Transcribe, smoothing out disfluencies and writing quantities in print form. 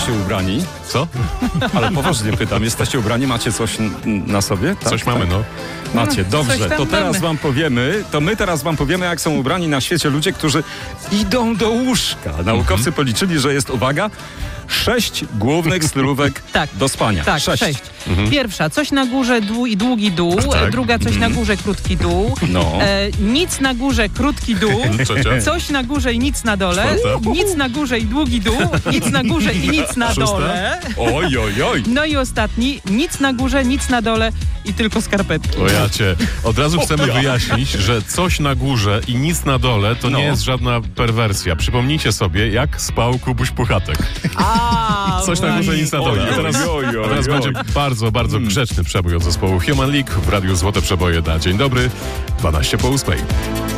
jesteście ubrani? Co? Ale poważnie pytam, jesteście ubrani? Macie coś na sobie? Tak? Coś mamy, no. Macie, Coś dobrze. tam To teraz mamy. wam powiemy, my teraz wam powiemy, jak są ubrani na świecie ludzie, którzy idą do łóżka. Naukowcy policzyli, że jest, uwaga, 6 głównych stylówek do spania. Tak, 6. Pierwsza, coś na górze długi dół. Tak. Druga, coś na górze krótki dół. No. Nic na górze krótki dół. Trzecia. Coś na górze i nic na dole. Czwarta. Nic na górze i długi dół. Nic na górze i nic na Szósta. dole. Oj, oj, oj. No i ostatni, nic na górze, nic na dole i tylko skarpetki. O ja cię. Od razu chcemy wyjaśnić, że coś na górze i nic na dole to No. nie jest żadna perwersja. Przypomnijcie sobie, jak spał Kubuś Puchatek. Coś na górze, nic na dole. A teraz będzie bardzo, bardzo grzeczny przebój od zespołu Human League w Radiu Złote Przeboje na Dzień Dobry, 12 po 8.